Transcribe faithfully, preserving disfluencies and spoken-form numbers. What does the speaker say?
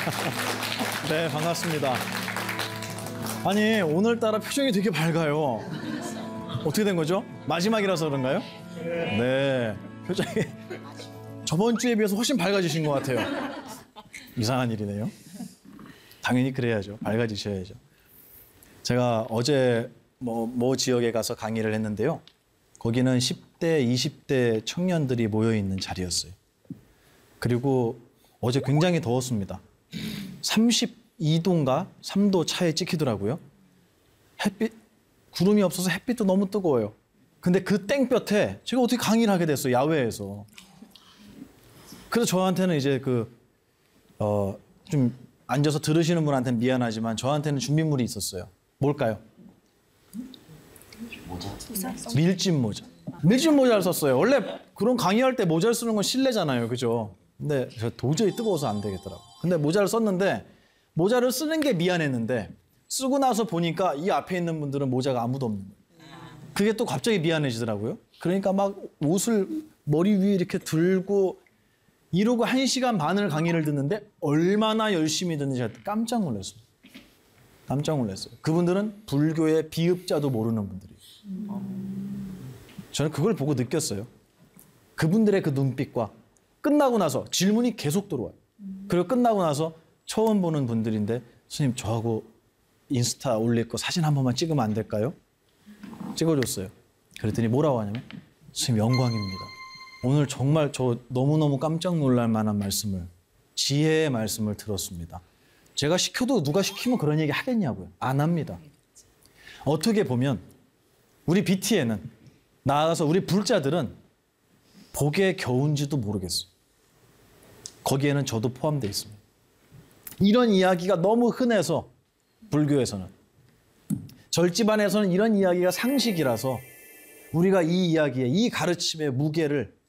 네, 반갑습니다. 아니, 오늘따라 표정이 되게 밝아요. 어떻게 된 거죠? 마지막이라서 그런가요? 네, 표정이 저번 주에 비해서 훨씬 밝아지신 것 같아요. 이상한 일이네요. 당연히 그래야죠. 밝아지셔야죠. 제가 어제 뭐, 모 지역에 가서 강의를 했는데요. 거기는 십 대, 이십 대 청년들이 모여있는 자리였어요. 그리고 어제 굉장히 더웠습니다. 삼십이 도인가 삼 도 차에 찍히더라고요. 햇빛, 구름이 없어서 햇빛도 너무 뜨거워요. 근데 그 땡볕에 제가 어떻게 강의를 하게 됐어요, 야외에서. 그래서 저한테는 이제 그, 어, 좀 앉아서 들으시는 분한테는 미안하지만 저한테는 준비물이 있었어요. 뭘까요? 모자. 밀짚 모자. 밀짚 모자를 썼어요. 원래 그런 강의할 때 모자를 쓰는 건 실례잖아요. 그죠? 근데 저 도저히 뜨거워서 안 되겠더라고요. 근데 모자를 썼는데 모자를 쓰는 게 미안했는데 쓰고 나서 보니까 이 앞에 있는 분들은 모자가 아무도 없는 거예요. 그게 또 갑자기 미안해지더라고요. 그러니까 막 옷을 머리 위에 이렇게 들고 이러고 한 시간 반을 강의를 듣는데 얼마나 열심히 듣는지 제가 깜짝 놀랐어요. 깜짝 놀랐어요. 그분들은 불교의 비읍자도 모르는 분들이에요. 저는 그걸 보고 느꼈어요. 그분들의 그 눈빛과 끝나고 나서 질문이 계속 들어와요. 그리고 끝나고 나서 처음 보는 분들인데 스님 저하고 인스타 올릴 거 사진 한 번만 찍으면 안 될까요? 찍어줬어요. 그랬더니 뭐라고 하냐면 스님 영광입니다. 오늘 정말 저 너무너무 깜짝 놀랄 만한 말씀을 지혜의 말씀을 들었습니다. 제가 시켜도 누가 시키면 그런 얘기 하겠냐고요. 안 합니다. 어떻게 보면 우리 비티에는 나아가서 우리 불자들은 복에 겨운지도 모르겠어요. 거기에는 저도 포함되어 있습니다. 이런 이야기가 너무 흔해서 불교에서는 절집안에서는 이런 이야기가 상식이라서 우리가 이 이야기에 이 가르침의 무게를